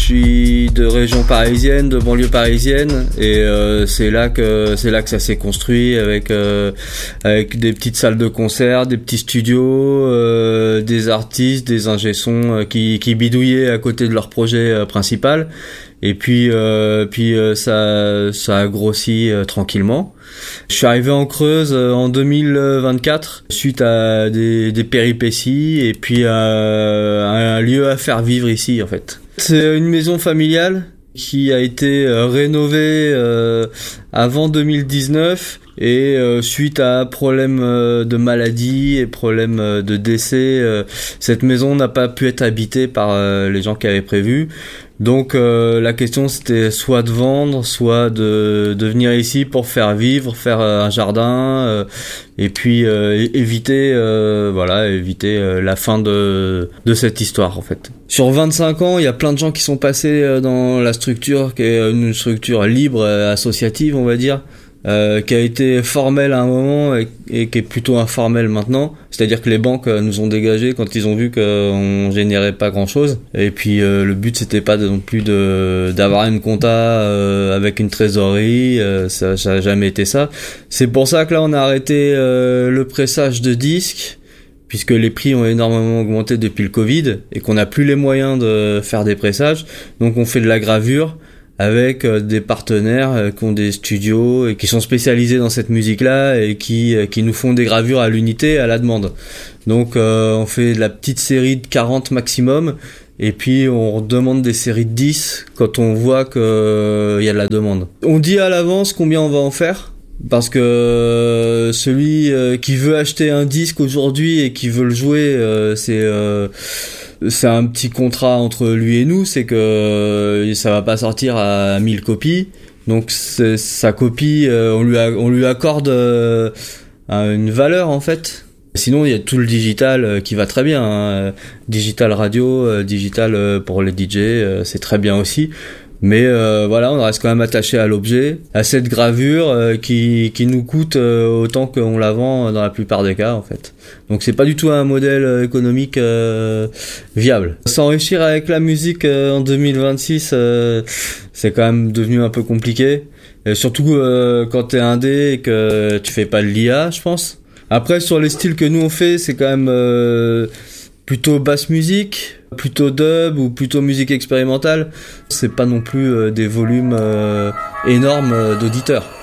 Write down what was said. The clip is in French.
suis de région parisienne, de banlieue parisienne, et c'est là que ça s'est construit avec des petites salles de concert, des petits studios, des artistes, des ingé-sons qui bidouillaient à côté de leur projet principal. Et puis ça a grossi tranquillement. Je suis arrivé en Creuse en 2024 suite à des péripéties et puis à un lieu à faire vivre ici en fait. C'est une maison familiale qui a été rénovée avant 2019 et suite à problème de maladie et problème de décès, cette maison n'a pas pu être habitée par les gens qui avaient prévu. Donc la question c'était soit de vendre, soit de venir ici pour faire vivre, faire un jardin et puis éviter la fin de cette histoire en fait. Sur 25 ans, il y a plein de gens qui sont passés dans la structure qui est une structure libre, associative on va dire. Qui a été formelle à un moment et qui est plutôt informelle maintenant. C'est-à-dire que les banques nous ont dégagés quand ils ont vu qu'on générait pas grand-chose. Et puis le but c'était pas non plus d'avoir une compta avec une trésorerie. Ça a jamais été ça. C'est pour ça que là on a arrêté le pressage de disques, puisque les prix ont énormément augmenté depuis le Covid et qu'on n'a plus les moyens de faire des pressages. Donc on fait de la gravure avec des partenaires qui ont des studios et qui sont spécialisés dans cette musique-là et qui nous font des gravures à l'unité, à la demande. Donc on fait de la petite série de 40 maximum et puis on demande des séries de 10 quand on voit qu'il y a de la demande. On dit à l'avance combien on va en faire, parce que celui qui veut acheter un disque aujourd'hui et qui veut le jouer, c'est un petit contrat entre lui et nous, c'est que ça va pas sortir à 1000 copies. Donc sa copie, on lui accorde une valeur en fait. Sinon il y a tout le digital qui va très bien, hein. Digital radio, digital pour les DJ, c'est très bien aussi. Mais voilà, on reste quand même attaché à l'objet, à cette gravure qui nous coûte autant qu'on la vend dans la plupart des cas en fait. Donc c'est pas du tout un modèle économique viable. S'enrichir avec la musique en 2026, c'est quand même devenu un peu compliqué. Et surtout quand t'es indé et que tu fais pas de l'IA, je pense. Après sur les styles que nous on fait, c'est quand même plutôt basse musique, plutôt dub ou plutôt musique expérimentale. C'est pas non plus des volumes énormes d'auditeurs.